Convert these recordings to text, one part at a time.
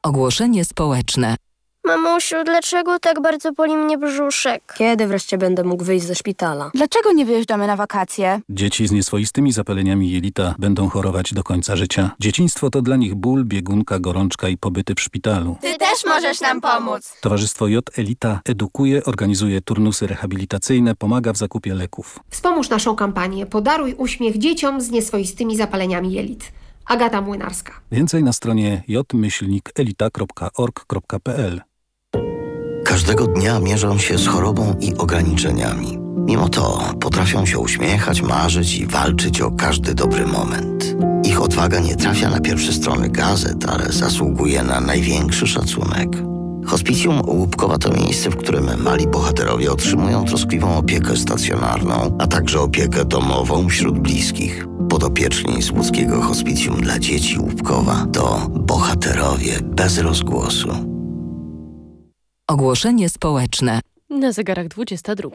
Ogłoszenie społeczne. Mamusiu, dlaczego tak bardzo boli mnie brzuszek? Kiedy wreszcie będę mógł wyjść ze szpitala? Dlaczego nie wyjeżdżamy na wakacje? Dzieci z nieswoistymi zapaleniami jelita będą chorować do końca życia. Dzieciństwo to dla nich ból, biegunka, gorączka i pobyty w szpitalu. Ty też możesz nam pomóc. Towarzystwo J Elita edukuje, organizuje turnusy rehabilitacyjne, pomaga w zakupie leków. Wspomóż naszą kampanię Podaruj uśmiech dzieciom z nieswoistymi zapaleniami jelit. Agata Młynarska. Więcej na stronie j-elita.org.pl. Każdego dnia mierzą się z chorobą i ograniczeniami. Mimo to potrafią się uśmiechać, marzyć i walczyć o każdy dobry moment. Ich odwaga nie trafia na pierwsze strony gazet, ale zasługuje na największy szacunek. Hospicjum Łupkowa to miejsce, w którym mali bohaterowie otrzymują troskliwą opiekę stacjonarną, a także opiekę domową wśród bliskich. Podopieczni z łódzkiego Hospicjum dla dzieci Łupkowa to bohaterowie bez rozgłosu. Ogłoszenie społeczne. Na zegarach 22.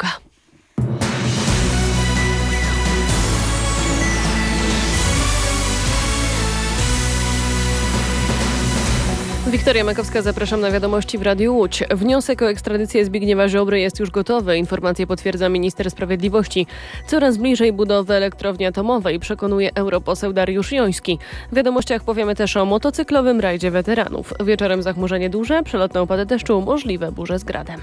Wiktoria Makowska, zapraszam na wiadomości w Radiu Łódź. Wniosek o ekstradycję Zbigniewa Ziobry jest już gotowy. Informację potwierdza minister sprawiedliwości. Coraz bliżej budowy elektrowni atomowej, przekonuje europoseł Dariusz Joński. W wiadomościach powiemy też o motocyklowym rajdzie weteranów. Wieczorem zachmurzenie duże, przelotne opady deszczu, możliwe burze z gradem.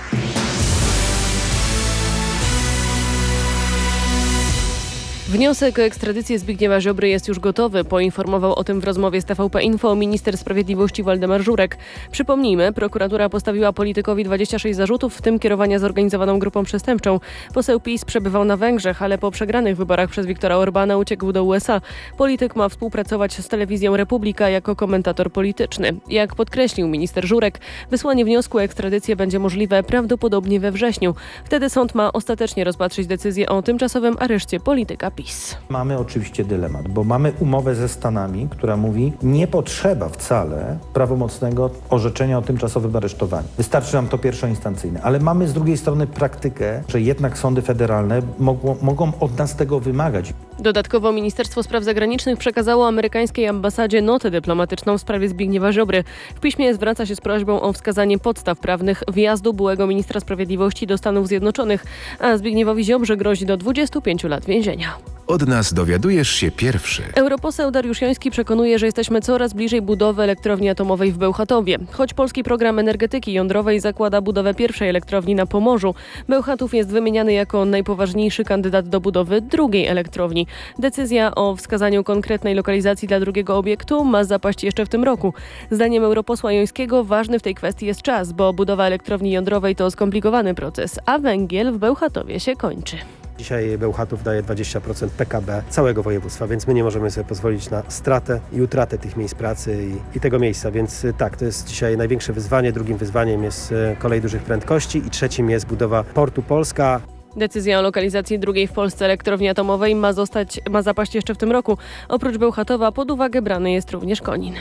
Wniosek o ekstradycję Zbigniewa Ziobry jest już gotowy. Poinformował o tym w rozmowie z TVP Info minister sprawiedliwości Waldemar Żurek. Przypomnijmy, prokuratura postawiła politykowi 26 zarzutów, w tym kierowania zorganizowaną grupą przestępczą. Poseł PiS przebywał na Węgrzech, ale po przegranych wyborach przez Viktora Orbana uciekł do USA. Polityk ma współpracować z telewizją Republika jako komentator polityczny. Jak podkreślił minister Żurek, wysłanie wniosku o ekstradycję będzie możliwe prawdopodobnie we wrześniu. Wtedy sąd ma ostatecznie rozpatrzyć decyzję o tymczasowym areszcie polityka PiS. Mamy oczywiście dylemat, bo mamy umowę ze Stanami, która mówi, nie potrzeba wcale prawomocnego orzeczenia o tymczasowym aresztowaniu. Wystarczy nam to pierwszoinstancyjne, ale mamy z drugiej strony praktykę, że jednak sądy federalne mogą od nas tego wymagać. Dodatkowo Ministerstwo Spraw Zagranicznych przekazało amerykańskiej ambasadzie notę dyplomatyczną w sprawie Zbigniewa Ziobry. W piśmie zwraca się z prośbą o wskazanie podstaw prawnych wjazdu byłego ministra sprawiedliwości do Stanów Zjednoczonych, a Zbigniewowi Ziobrze grozi do 25 lat więzienia. Od nas dowiadujesz się pierwszy. Europoseł Dariusz Joński przekonuje, że jesteśmy coraz bliżej budowy elektrowni atomowej w Bełchatowie. Choć polski program energetyki jądrowej zakłada budowę pierwszej elektrowni na Pomorzu, Bełchatów jest wymieniany jako najpoważniejszy kandydat do budowy drugiej elektrowni. Decyzja o wskazaniu konkretnej lokalizacji dla drugiego obiektu ma zapaść jeszcze w tym roku. Zdaniem europosła Jońskiego ważny w tej kwestii jest czas, bo budowa elektrowni jądrowej to skomplikowany proces, a węgiel w Bełchatowie się kończy. Dzisiaj Bełchatów daje 20% PKB całego województwa, więc my nie możemy sobie pozwolić na stratę i utratę tych miejsc pracy i tego miejsca, więc tak, to jest dzisiaj największe wyzwanie. Drugim wyzwaniem jest kolej dużych prędkości i trzecim jest budowa portu Polska. Decyzja o lokalizacji drugiej w Polsce elektrowni atomowej ma zapaść jeszcze w tym roku. Oprócz Bełchatowa pod uwagę brany jest również Konin.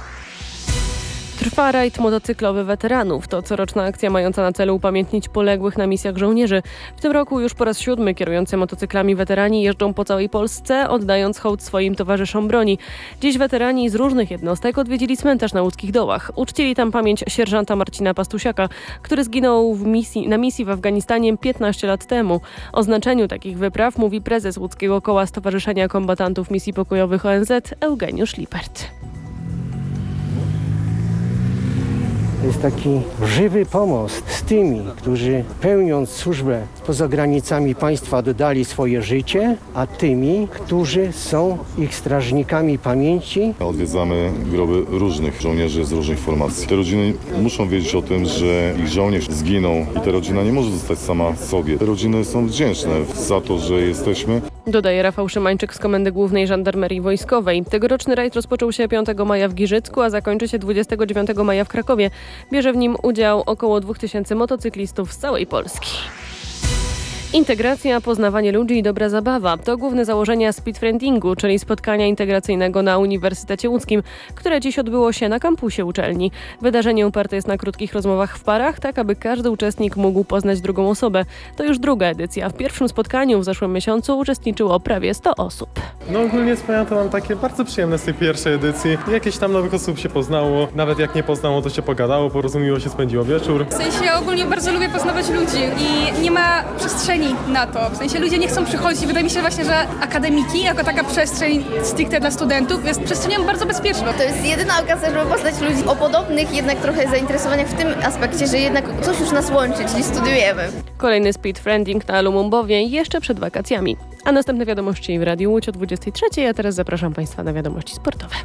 Trwa rajd motocyklowy weteranów. To coroczna akcja mająca na celu upamiętnić poległych na misjach żołnierzy. W tym roku już po raz 7 kierujący motocyklami weterani jeżdżą po całej Polsce, oddając hołd swoim towarzyszom broni. Dziś weterani z różnych jednostek odwiedzili cmentarz na Łódzkich Dołach. Uczcili tam pamięć sierżanta Marcina Pastusiaka, który zginął na misji w Afganistanie 15 lat temu. O znaczeniu takich wypraw mówi prezes Łódzkiego Koła Stowarzyszenia Kombatantów Misji Pokojowych ONZ Eugeniusz Lippert. To jest taki żywy pomost z tymi, którzy pełniąc służbę poza granicami państwa dodali swoje życie, a tymi, którzy są ich strażnikami pamięci. Odwiedzamy groby różnych żołnierzy z różnych formacji. Te rodziny muszą wiedzieć o tym, że ich żołnierz zginął i ta rodzina nie może zostać sama sobie. Te rodziny są wdzięczne za to, że jesteśmy. Dodaje Rafał Szymańczyk z Komendy Głównej Żandarmerii Wojskowej. Tegoroczny rajd rozpoczął się 5 maja w Giżycku, a zakończy się 29 maja w Krakowie. Bierze w nim udział około 2000 motocyklistów z całej Polski. Integracja, poznawanie ludzi i dobra zabawa to główne założenia speedfriendingu, czyli spotkania integracyjnego na Uniwersytecie Łódzkim, które dziś odbyło się na kampusie uczelni. Wydarzenie oparte jest na krótkich rozmowach w parach, tak aby każdy uczestnik mógł poznać drugą osobę. To już druga edycja. W pierwszym spotkaniu w zeszłym miesiącu uczestniczyło prawie 100 osób. No ogólnie pamiętam takie bardzo przyjemne z tej pierwszej edycji. Jakieś tam nowych osób się poznało, nawet jak nie poznało, to się pogadało, porozumiło się, spędziło wieczór. W sensie ja ogólnie bardzo lubię poznawać ludzi i nie ma przestrzeni na to. W sensie ludzie nie chcą przychodzić. Wydaje mi się właśnie, że akademiki jako taka przestrzeń stricte dla studentów jest przestrzenią bardzo bezpieczną. To jest jedyna okazja, żeby poznać ludzi o podobnych jednak trochę zainteresowaniach w tym aspekcie, że jednak coś już nas łączy, czyli studiujemy. Kolejny speedfriending na Lumumbowie jeszcze przed wakacjami. A następne wiadomości w Radiu Łódź o 23:00, a teraz zapraszam Państwa na wiadomości sportowe.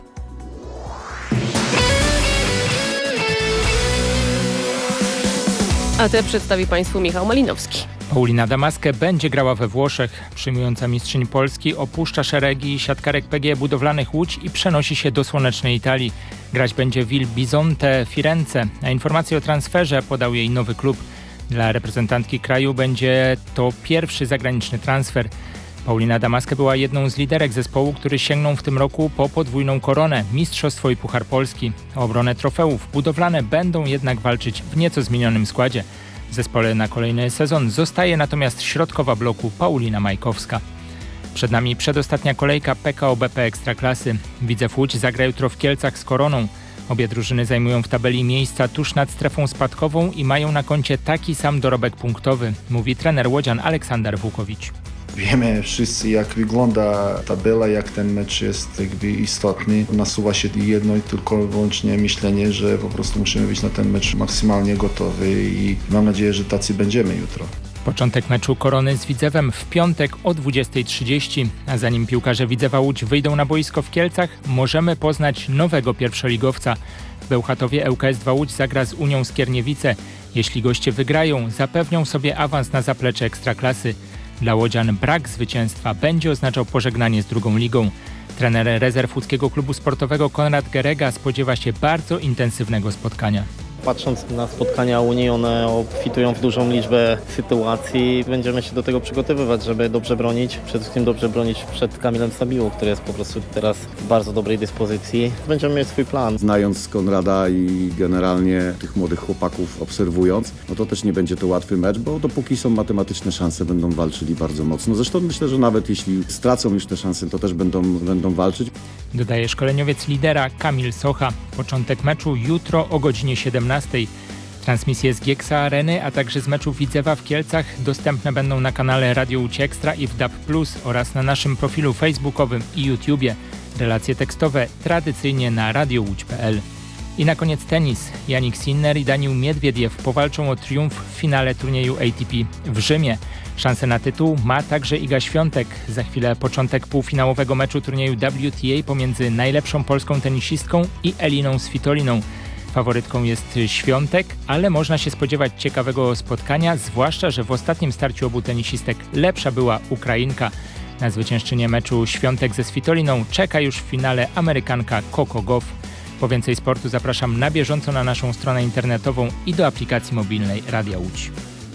A te przedstawi Państwu Michał Malinowski. Paulina Damaskę będzie grała we Włoszech. Przyjmująca mistrzyni Polski opuszcza szeregi siatkarek PGE Budowlanych Łódź i przenosi się do słonecznej Italii. Grać będzie w Il Bisonte Firenze. A informację o transferze podał jej nowy klub. Dla reprezentantki kraju będzie to pierwszy zagraniczny transfer. Paulina Damaskę była jedną z liderek zespołu, który sięgnął w tym roku po podwójną koronę, mistrzostwo i Puchar Polski. O obronę trofeów budowlane będą jednak walczyć w nieco zmienionym składzie. W zespole na kolejny sezon zostaje natomiast środkowa bloku Paulina Majkowska. Przed nami przedostatnia kolejka PKO BP Ekstraklasy. Widzew Łódź zagra jutro w Kielcach z Koroną. Obie drużyny zajmują w tabeli miejsca tuż nad strefą spadkową i mają na koncie taki sam dorobek punktowy, mówi trener łodzian Aleksander Włukowicz. Wiemy wszyscy, jak wygląda tabela, jak ten mecz jest istotny. Nasuwa się jedno i tylko wyłącznie myślenie, że po prostu musimy być na ten mecz maksymalnie gotowy i mam nadzieję, że tacy będziemy jutro. Początek meczu Korony z Widzewem w piątek o 20:30, a zanim piłkarze Widzewa Łódź wyjdą na boisko w Kielcach, możemy poznać nowego pierwszoligowca. W Bełchatowie ŁKS-2 Łódź zagra z Unią Skierniewice. Jeśli goście wygrają, zapewnią sobie awans na zaplecze Ekstraklasy. Dla łodzian brak zwycięstwa będzie oznaczał pożegnanie z drugą ligą. Trener rezerw łódzkiego klubu sportowego Konrad Gerega spodziewa się bardzo intensywnego spotkania. Patrząc na spotkania Unii, one obfitują w dużą liczbę sytuacji. Będziemy się do tego przygotowywać, żeby dobrze bronić. Przede wszystkim dobrze bronić przed Kamilem Sabiłą, który jest po prostu teraz w bardzo dobrej dyspozycji. Będziemy mieć swój plan. Znając Konrada i generalnie tych młodych chłopaków obserwując, no to też nie będzie to łatwy mecz, bo dopóki są matematyczne szanse, będą walczyli bardzo mocno. Zresztą myślę, że nawet jeśli stracą już te szanse, to też będą walczyć. Dodaje szkoleniowiec lidera Kamil Socha. Początek meczu jutro o godzinie 17:00. Transmisje z Gieksa Areny, a także z meczu Widzewa w Kielcach dostępne będą na kanale Radio Łódź Ekstra i w DAB+ oraz na naszym profilu facebookowym i YouTubie. Relacje tekstowe tradycyjnie na radiowódź.pl. I na koniec tenis. Jannik Sinner i Daniil Miedwiediew powalczą o triumf w finale turnieju ATP w Rzymie. Szansę na tytuł ma także Iga Świątek. Za chwilę początek półfinałowego meczu turnieju WTA pomiędzy najlepszą polską tenisistką i Eliną Svitoliną. Faworytką jest Świątek, ale można się spodziewać ciekawego spotkania, zwłaszcza że w ostatnim starciu obu tenisistek lepsza była Ukrainka. Na zwyciężczynię meczu Świątek ze Svitoliną czeka już w finale Amerykanka Coco Gauff. Po więcej sportu zapraszam na bieżąco na naszą stronę internetową i do aplikacji mobilnej Radia Łódź.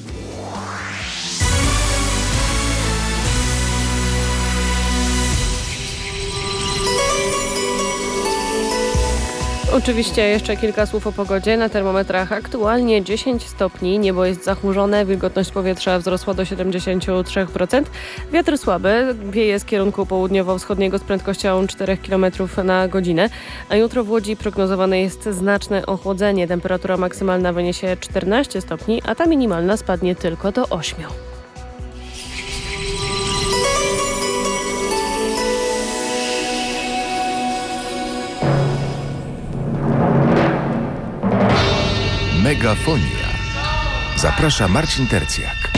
Oczywiście jeszcze kilka słów o pogodzie. Na termometrach aktualnie 10 stopni, niebo jest zachmurzone, wilgotność powietrza wzrosła do 73%. Wiatr słaby, wieje z kierunku południowo-wschodniego z prędkością 4 km na godzinę, a jutro w Łodzi prognozowane jest znaczne ochłodzenie. Temperatura maksymalna wyniesie 14 stopni, a ta minimalna spadnie tylko do 8. Megafonia. Zaprasza Marcin Tercjak.